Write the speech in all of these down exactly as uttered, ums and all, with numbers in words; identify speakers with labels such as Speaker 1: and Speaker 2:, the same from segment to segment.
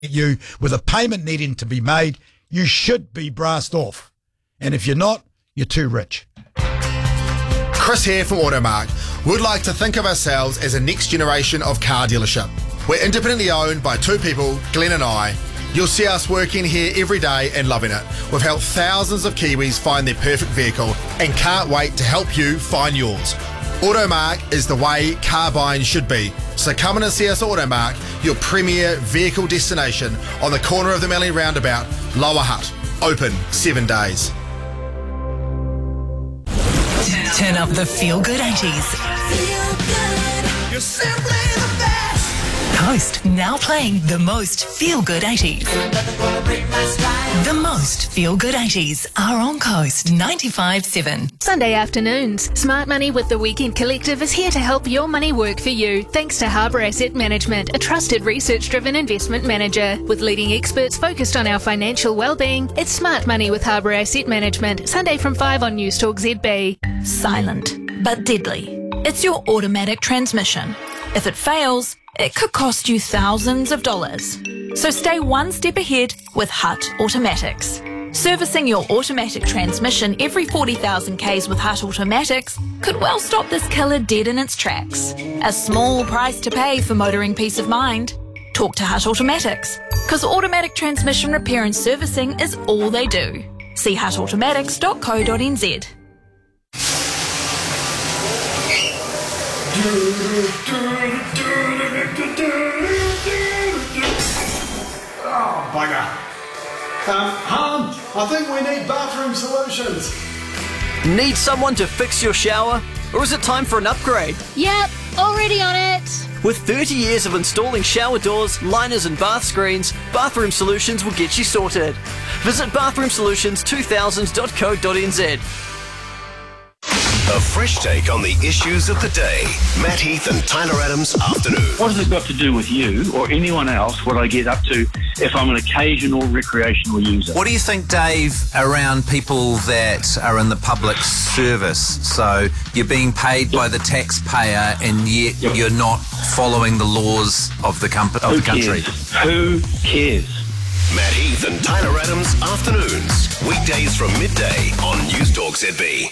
Speaker 1: you with a payment needing to be made, you should be brassed off. And if you're not, you're too rich.
Speaker 2: Chris here from Automark. We'd like to think of ourselves as a next generation of car dealership. We're independently owned by two people, Glenn and I. You'll see us working here every day and loving it. We've helped thousands of Kiwis find their perfect vehicle and can't wait to help you find yours. Automark is the way car buying should be. So come in and see us at Automark, your premier vehicle destination on the corner of the Mallee Roundabout, Lower Hutt. Open seven days.
Speaker 3: Turn up the feel-good eighties.
Speaker 4: Feel good. You're simply the best.
Speaker 3: Coast now playing the most feel-good eighties. The most feel-good eighties are on Coast ninety-five point seven.
Speaker 5: Sunday afternoons, Smart Money with the Weekend Collective is here to help your money work for you, thanks to Harbour Asset Management, a trusted research-driven investment manager. With leading experts focused on our financial well-being, it's Smart Money with Harbour Asset Management, Sunday from five on Newstalk Z B.
Speaker 6: Silent, but deadly. It's your automatic transmission. If it fails, it could cost you thousands of dollars. So stay one step ahead with Hutt Automatics. Servicing your automatic transmission every forty thousand kays with Hutt Automatics could well stop this killer dead in its tracks. A small price to pay for motoring peace of mind. Talk to Hutt Automatics, because automatic transmission repair and servicing is all they do. See hutt automatics dot co dot n z.
Speaker 7: Oh, bugger. Um, Han, I think we need bathroom solutions.
Speaker 8: Need someone to fix your shower? Or is it time for an upgrade?
Speaker 9: Yep, already on it.
Speaker 8: With thirty years of installing shower doors, liners and bath screens, Bathroom Solutions will get you sorted. Visit bathroom solutions two thousand dot co dot n z.
Speaker 10: A fresh take on the issues of the day. Matt Heath and Tyler Adams afternoon.
Speaker 11: What has it got to do with you or anyone else what I get up to if I'm an occasional recreational user?
Speaker 12: What do you think, Dave, around people that are in the public service? So you're being paid by the taxpayer and yet yep. you're not following the laws of the, com- of
Speaker 11: Who
Speaker 12: the country.
Speaker 11: Cares? Who cares?
Speaker 10: Matt Heath and Tyler Adams afternoons. Weekdays from midday on Newstalk Z B.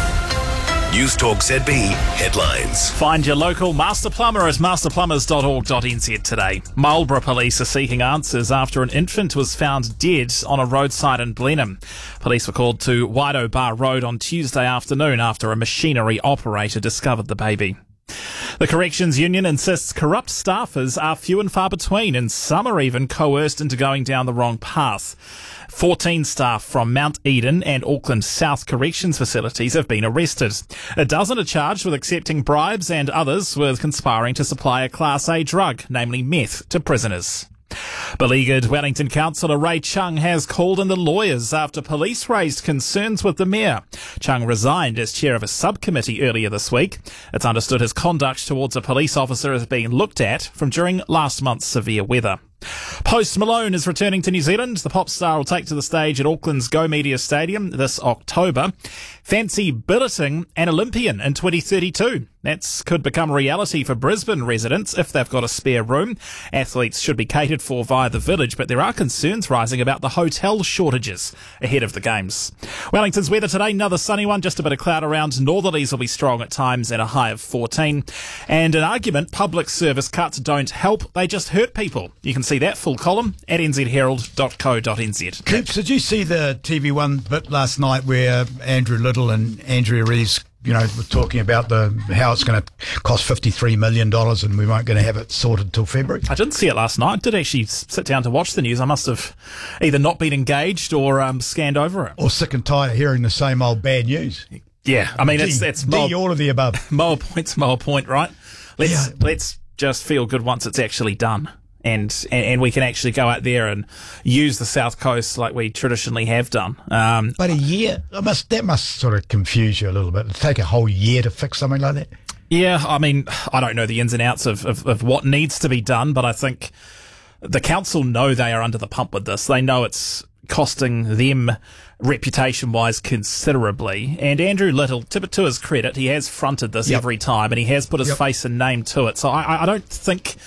Speaker 10: Newstalk Z B headlines.
Speaker 13: Find your local master plumber at master plumbers dot org dot n z today. Marlborough police are seeking answers after an infant was found dead on a roadside in Blenheim. Police were called to Waido Bar Road on Tuesday afternoon after a machinery operator discovered the baby. The Corrections Union insists corrupt staffers are few and far between, and some are even coerced into going down the wrong path. fourteen staff from Mount Eden and Auckland South Corrections facilities have been arrested. A dozen are charged with accepting bribes and others with conspiring to supply a Class A drug, namely meth, to prisoners. Beleaguered Wellington Councillor Ray Chung has called in the lawyers after police raised concerns with the mayor. Chung resigned as chair of a subcommittee earlier this week. It's understood his conduct towards a police officer is being looked at from during last month's severe weather. Post Malone is returning to New Zealand. The pop star will take to the stage at Auckland's Go Media Stadium this October. Fancy billeting an Olympian in twenty thirty-two. That could become reality for Brisbane residents if they've got a spare room. Athletes should be catered for via the village, but there are concerns rising about the hotel shortages ahead of the games. Wellington's weather today, another sunny one, just a bit of cloud around. Northerlies will be strong at times and a high of fourteen. And an argument, public service cuts don't help, they just hurt people. You can see that full column at n z herald dot co dot n z.
Speaker 1: Coops, did you see the T V one bit last night where Andrew Little and Andrea Rees, you know, were talking about the how it's going to cost fifty-three million dollars and we weren't going to have it sorted till February?
Speaker 13: I didn't see it last night. I did actually sit down to watch the news. I must have either not been engaged or um, scanned over it.
Speaker 1: Or sick and tired of hearing the same old bad news.
Speaker 13: Yeah, I mean,
Speaker 1: D,
Speaker 13: it's it's
Speaker 1: D, all of the above.
Speaker 13: Moral point's moral point, right? Let's
Speaker 1: Yeah.
Speaker 13: let's just feel good once it's actually done. And, and and we can actually go out there and use the South Coast like we traditionally have done. Um,
Speaker 1: But a year, I must, that must sort of confuse you a little bit. It'd take a whole year to fix something like that.
Speaker 13: yeah, I mean, I don't know the ins and outs of, of, of what needs to be done, but I think the council know they are under the pump with this. They know it's costing them reputation-wise considerably. And Andrew Little, to, to his credit, he has fronted this
Speaker 1: Yep.
Speaker 13: every time, and he has put his
Speaker 1: Yep.
Speaker 13: face and name to it. So I, I don't think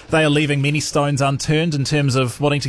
Speaker 13: They are leaving many stones unturned in terms of wanting to